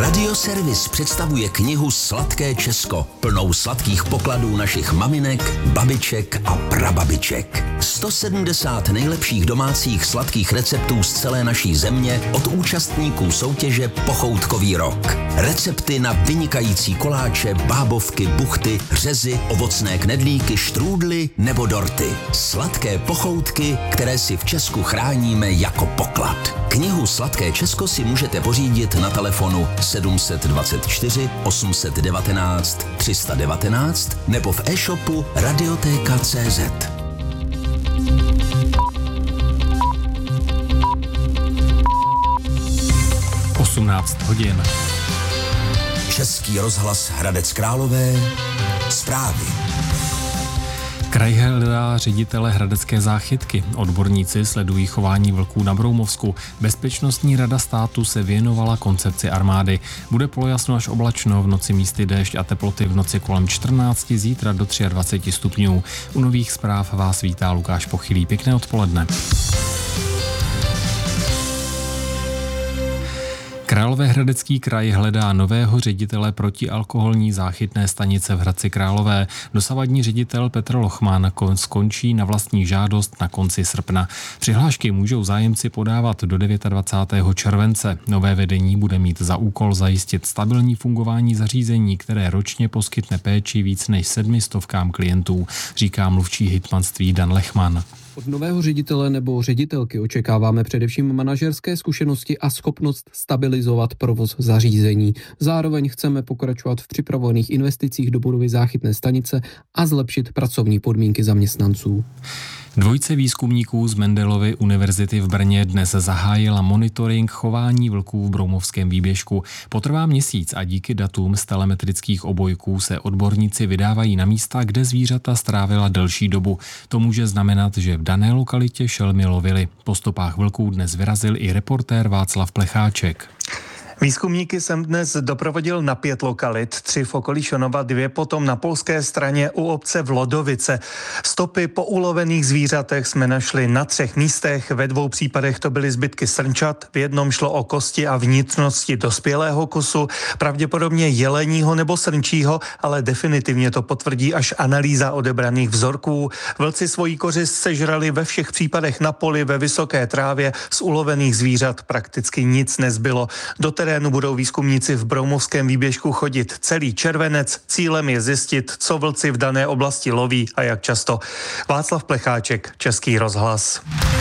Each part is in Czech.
Radioservis představuje knihu Sladké Česko, plnou sladkých pokladů našich maminek, babiček a prababiček. 170 nejlepších domácích sladkých receptů z celé naší země od účastníků soutěže Pochoutkový rok. Recepty na vynikající koláče, bábovky, buchty, řezy, ovocné knedlíky, štrůdly nebo dorty. Sladké pochoutky, které si v Česku chráníme jako poklad. Knihu Sladké Česko si můžete pořídit na telefonu 724 819 319 nebo v e-shopu Radioteka.cz. hodin. Český rozhlas Hradec Králové. Zprávy. Kraj hledá ředitele hradecké záchytky. Odborníci sledují chování vlků na Broumovsku. Bezpečnostní rada státu se věnovala koncepci armády. Bude polojasno až oblačno, v noci místy déšť a teploty v noci kolem 14, zítra do 23 stupňů. U nových zpráv vás vítá Lukáš Pochylý. Pěkné odpoledne. Královéhradecký kraj hledá nového ředitele protialkoholní záchytné stanice v Hradci Králové. Dosavadní ředitel Petr Lochman skončí na vlastní žádost na konci srpna. Přihlášky můžou zájemci podávat do 29. července. Nové vedení bude mít za úkol zajistit stabilní fungování zařízení, které ročně poskytne péči víc než 700 klientů, říká mluvčí hejtmanství Dan Lechman. Od nového ředitele nebo ředitelky očekáváme především manažerské zkušenosti a schopnost stabilizovat provoz zařízení. Zároveň chceme pokračovat v připravovaných investicích do budovy záchytné stanice a zlepšit pracovní podmínky zaměstnanců. Dvojice výzkumníků z Mendelovy univerzity v Brně dnes zahájila monitoring chování vlků v Broumovském výběžku. Potrvá měsíc a díky datům z telemetrických obojků se odborníci vydávají na místa, kde zvířata strávila delší dobu. To může znamenat, že v dané lokalitě šelmy lovily. Po stopách vlků dnes vyrazil i reportér Václav Plecháček. Výzkumníky jsem dnes doprovodil na 5 lokalit, 3 v okolí Šonova, 2 potom na polské straně u obce Vlodovice. Stopy po ulovených zvířatech jsme našli na 3 místech, ve 2 případech to byly zbytky srnčat, v jednom šlo o kosti a vnitřnosti dospělého kusu, pravděpodobně jeleního nebo srnčího, ale definitivně to potvrdí až analýza odebraných vzorků. Vlci svoji kořist sežrali ve všech případech na poli, ve vysoké trávě, z ulovených zvířat prakticky nic nezbylo. Do terénu budou výzkumníci v Broumovském výběžku chodit celý červenec. Cílem je zjistit, co vlci v dané oblasti loví a jak často. Václav Plecháček, Český rozhlas.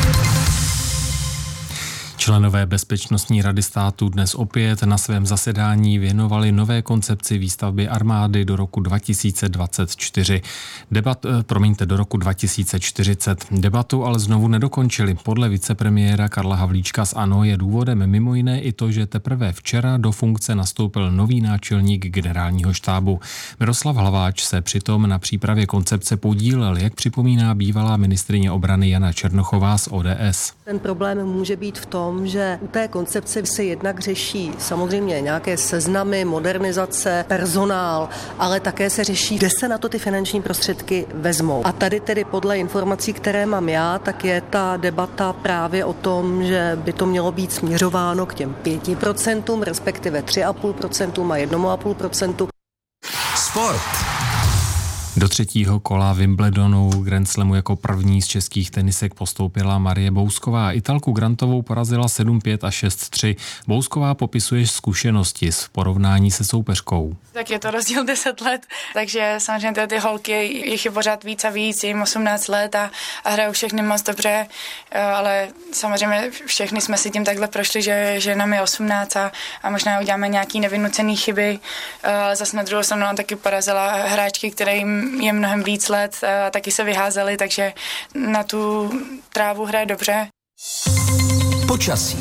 Členové Bezpečnostní rady státu dnes opět na svém zasedání věnovali nové koncepci výstavby armády do roku 2024. Do roku 2040. Debatu ale znovu nedokončili. Podle vicepremiéra Karla Havlíčka z ANO je důvodem mimo jiné i to, že teprve včera do funkce nastoupil nový náčelník generálního štábu. Miroslav Hlaváč se přitom na přípravě koncepce podílel, jak připomíná bývalá ministryně obrany Jana Černochová z ODS. Ten problém může být v tom, že u té koncepce se jednak řeší samozřejmě nějaké seznamy, modernizace, personál, ale také se řeší, kde se na to ty finanční prostředky vezmou. A tady tedy podle informací, které mám já, tak je ta debata právě o tom, že by to mělo být směřováno k těm 5%, respektive 3,5% a 1,5%. Sport. Do 3. kola Wimbledonu Grand Slamu jako první z českých tenisek postoupila Marie Bousková. Italku Grantovou porazila 7-5 a 6-3. Bousková popisuje zkušenosti v porovnání se soupeřkou. Tak je to rozdíl 10 let, takže samozřejmě ty holky, jich je pořád víc a víc, jim 18 let a hrajou všechny moc dobře, ale samozřejmě všechny jsme si tím takhle prošli, že nám je 18 a možná uděláme nějaký nevynucený chyby. Zase na druhou stranu taky porazila hráčky, které jim je mnohem víc let a taky se vyházeli, takže na tu trávu hraje dobře. Počasí.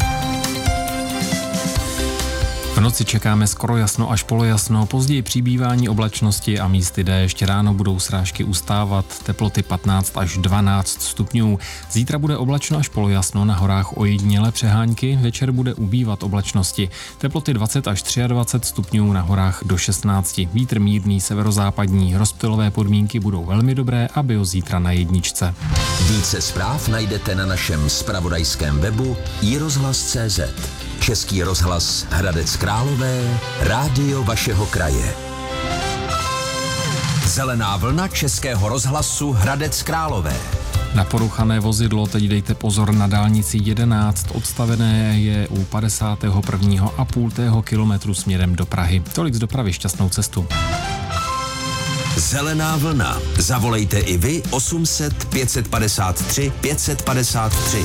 V noci čekáme skoro jasno až polojasno, později přibývání oblačnosti a místy déšť. Ráno budou srážky ustávat, teploty 15 až 12 stupňů. Zítra bude oblačno až polojasno, na horách ojedinělé přehánky, večer bude ubývat oblačnosti. Teploty 20 až 23 stupňů, na horách do 16. Vítr mírný severozápadní, rozptylové podmínky budou velmi dobré a bio zítra na jedničce. Více zpráv najdete na našem zpravodajském webu iRozhlas.cz. Český rozhlas Hradec Králové, rádio vašeho kraje. Zelená vlna Českého rozhlasu Hradec Králové. Na poruchané vozidlo teď dejte pozor na dálnici 11. Odstavené je u 51,5 kilometru směrem do Prahy. Tolik z dopravy, šťastnou cestu. Zelená vlna. Zavolejte i vy 800 553 553.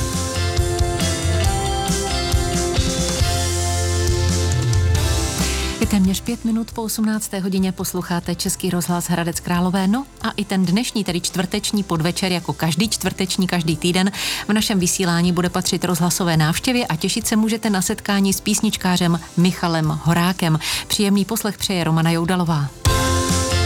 Je téměř 5 minut po 18. hodině, posloucháte Český rozhlas Hradec Králové. No a i ten dnešní, tedy čtvrteční podvečer, jako každý čtvrteční, každý týden, v našem vysílání bude patřit rozhlasové návštěvě a těšit se můžete na setkání s písničkářem Michalem Horákem. Příjemný poslech přeje Romana Joudalová.